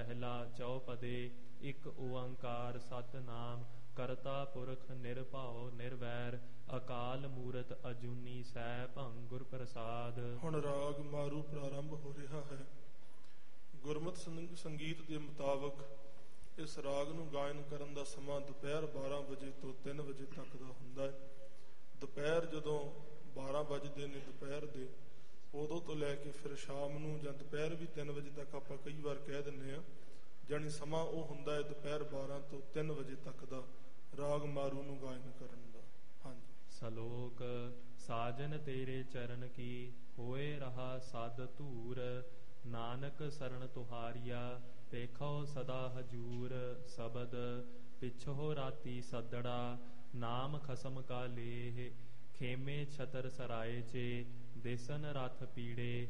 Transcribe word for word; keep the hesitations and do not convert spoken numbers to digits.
ਪਹਿਲਾ ਚੌਪਦੇ। ਇੱਕ ਓੰਕਾਰ ਸਤਿਨਾਮ ਕਰਤਾ ਪੁਰਖ ਨਿਰਭਉ ਨਿਰਵੈਰ ਅਕਾਲ ਮੂਰਤ ਅਜੂਨੀ ਸੈਭੰ ਗੁਰ ਪ੍ਰਸਾਦ। ਹੁਣ ਰਾਗ ਮਾਰੂ ਪ੍ਰਾਰੰਭ ਹੋ ਰਿਹਾ ਹੈ। ਗੁਰਮਤਿ ਸੰਗ- ਸੰਗੀਤ ਦੇ ਮੁਤਾਬਕ ਇਸ ਰਾਗ ਨੂੰ ਗਾਇਨ ਕਰਨ ਦਾ ਸਮਾਂ ਦੁਪਹਿਰ ਬਾਰਾਂ ਵਜੇ ਤੋਂ ਤਿੰਨ ਵਜੇ ਤੱਕ ਦਾ ਹੁੰਦਾ ਹੈ। ਦੁਪਹਿਰ ਜਦੋਂ ਬਾਰਾਂ ਵੱਜਦੇ ਨੇ ਦੁਪਹਿਰ ਦੇ, ਉਦੋਂ ਤੋਂ ਲੈ ਕੇ ਫਿਰ ਸ਼ਾਮ ਨੂੰ ਜਾਂ ਦੁਪਹਿਰ ਵੀ ਤਿੰਨ ਵਜੇ ਤੱਕ ਆਪਾਂ ਕਈ ਵਾਰ ਕਹਿ ਦਿੰਦੇ ਹਾਂ, ਜਾਣੀ ਸਮਾਂ ਉਹ ਹੁੰਦਾ ਹੈ ਦੁਪਹਿਰ ਬਾਰਾਂ ਤੋਂ ਤਿੰਨ ਵਜੇ ਤੱਕ ਦਾ ਰਾਗ ਮਾਰੂ ਨੂੰ ਗਾਇਨ ਕਰਨ ਦਾ। ਹਾਂਜੀ। ਸਲੋਕ ਸਾਜਨ ਤੇਰੇ ਚਰਨ ਕੀ ਹੋਏ ਰਹਾ ਸਦ ਧੂਰ ਨਾਨਕ ਸਰਣ ਤੁਹਾਰੀਆ ਪੇਖੋ ਸਦਾ ਹਜੂਰ। ਸ਼ਬਦ ਪਿਛੋ ਰਾਤੀ ਸੱਦੜਾ ਨਾਮ ਖਸਮ ਕਾ ਲੇਹ ਖੇਮੇ ਛਤਰ ਸਰਾਏ ਚੇ ਦੇਸਨ ਰਥ ਪੀੜੇ